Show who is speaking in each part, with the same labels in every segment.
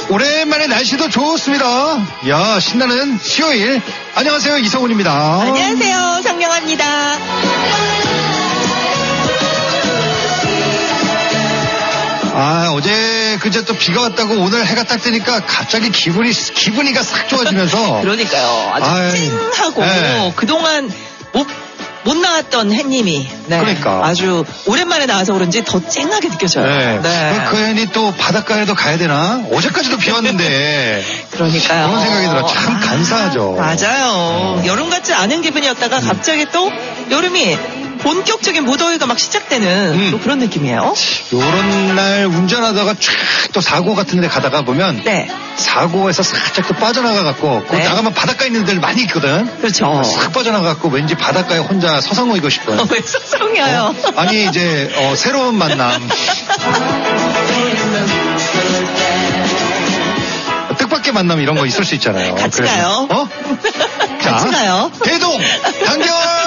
Speaker 1: 오랜만에 날씨도 좋습니다. 야, 신나는 수요일. 안녕하세요, 이성훈입니다.
Speaker 2: 안녕하세요, 성명아입니다.
Speaker 1: 어제 그제 또 비가 왔다고 오늘 해가 딱 뜨니까 갑자기 기분이가 싹 좋아지면서.
Speaker 2: 그러니까요. 아주 쨍하고 네. 그동안 못 나왔던 햇님이
Speaker 1: 그러니까
Speaker 2: 아주 오랜만에 나와서 그런지 더 쨍하게 느껴져요.
Speaker 1: 네. 그 햇이 또 바닷가에도 가야 되나? 어제까지도 비 왔는데.
Speaker 2: 그러니까요.
Speaker 1: 그런 생각이 들어. 참 간사하죠.
Speaker 2: 맞아요. 여름 같지 않은 기분이었다가 갑자기 또 여름이 본격적인 무더위가 막 시작되는 또 그런 느낌이에요.
Speaker 1: 요런 날 운전하다가 쫙 또 사고 같은 데 가다가 보면 사고에서 살짝 또 빠져나가갖고 나가면 바닷가 있는 데들 많이 있거든.
Speaker 2: 그렇죠.
Speaker 1: 싹 빠져나가갖고 왠지 바닷가에 혼자 서성이고 싶어요.
Speaker 2: 왜 서성여요?
Speaker 1: 아니 이제 새로운 만남. 뜻밖의 만남 이런 거 있을 수 있잖아요.
Speaker 2: 같이 가요. 같이 가요.
Speaker 1: 대동 단결.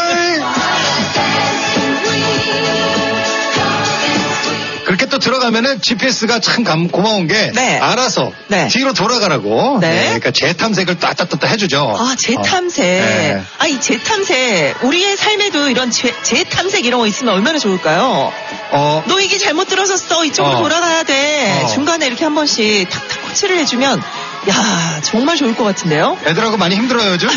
Speaker 1: 그렇게 또 들어가면은 GPS가 참 고마운 게 알아서 뒤로 돌아가라고. 그러니까 재탐색을 따따따 해주죠.
Speaker 2: 재탐색. 이 재탐색 우리의 삶에도 이런 재탐색 이런 거 있으면 얼마나 좋을까요? 너 이게 잘못 들어섰어. 이쪽으로 돌아가야 돼. 중간에 이렇게 한 번씩 탁탁 코치를 해주면 야 정말 좋을 것 같은데요.
Speaker 1: 애들하고 많이 힘들어요 요즘.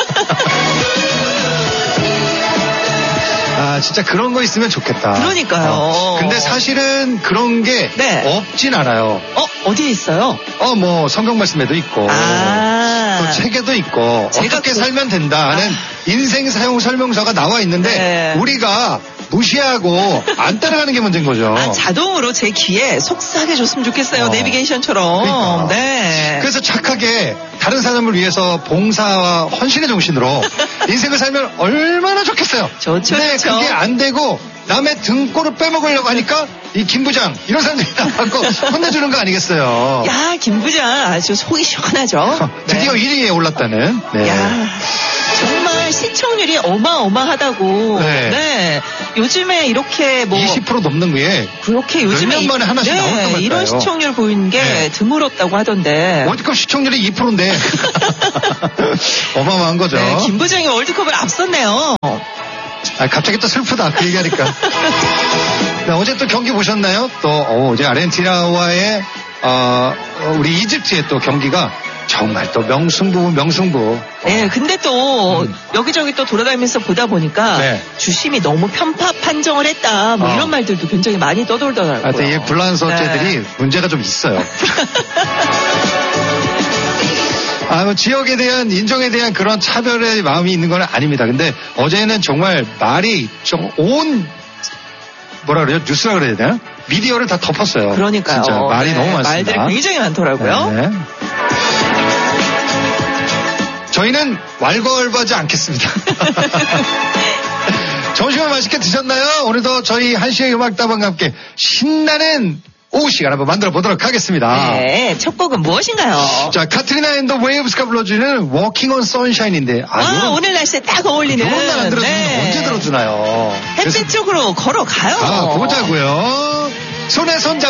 Speaker 1: 진짜 그런 거 있으면 좋겠다.
Speaker 2: 그러니까요.
Speaker 1: 근데 사실은 그런 게 없진 않아요.
Speaker 2: 어디에 있어요?
Speaker 1: 뭐 성경 말씀에도 있고 또 책에도 있고 어떻게 살면 된다 하는 인생 사용 설명서가 나와 있는데 우리가 무시하고 안 따라가는 게 문제인 거죠.
Speaker 2: 자동으로 제 귀에 속삭여 줬으면 좋겠어요. 내비게이션처럼.
Speaker 1: 그러니까. 그래서 착하게 다른 사람을 위해서 봉사와 헌신의 정신으로 인생을 살면 얼마나 좋겠어요.
Speaker 2: 좋죠.
Speaker 1: 근데 그게 안 되고 남의 등골을 빼먹으려고 하니까 이 김부장 이런 사람들이 나와서 혼내주는 거 아니겠어요.
Speaker 2: 야 김부장 아주 속이 시원하죠.
Speaker 1: 드디어 1위에 올랐다는.
Speaker 2: 야 정말 시청률이 어마어마하다고. 요즘에 이렇게
Speaker 1: 20% 넘는 게
Speaker 2: 그렇게 요즘에
Speaker 1: 몇 년 만에 하나씩 나올 것 같아요.
Speaker 2: 이런 시청률 보이는 게 드물었다고 하던데.
Speaker 1: 월드컵 시청률이 2%인데 어마어마한 거죠.
Speaker 2: 김부장이 월드컵을 앞섰네요.
Speaker 1: 갑자기 또 슬프다 그 얘기하니까. 어제 또 경기 보셨나요? 또 어제 아르헨티나와의 우리 이집트의 또 경기가 정말 또 명승부.
Speaker 2: 근데 또 여기저기 또 돌아다니면서 보다 보니까 주심이 너무 편파 판정을 했다. 이런 말들도 굉장히 많이 떠돌더라고요.
Speaker 1: 하여튼 이 불란서체들이 문제가 좀 있어요. 지역에 대한 인종에 대한 그런 차별의 마음이 있는 건 아닙니다. 근데 어제는 정말 말이 좀 뭐라 그래요? 뉴스라 그래야 되나? 미디어를 다 덮었어요.
Speaker 2: 그러니까요.
Speaker 1: 진짜 말이 너무 많습니다.
Speaker 2: 말들이 굉장히 많더라고요.
Speaker 1: 저희는 왈가왈부하지 않겠습니다. 점심을 맛있게 드셨나요? 오늘도 저희 한시의 음악다방과 함께 신나는 오후 시간 한번 만들어 보도록 하겠습니다.
Speaker 2: 첫 곡은 무엇인가요?
Speaker 1: 자, 카트리나 앤 더 웨이브스가 불러주는 Walking on Sunshine인데.
Speaker 2: 오늘 날씨에 딱 어울리는.
Speaker 1: 이런 날 안 들어주면 언제 들어주나요?
Speaker 2: 햇빛 쪽으로 걸어가요.
Speaker 1: 보자고요. 손에 손 잡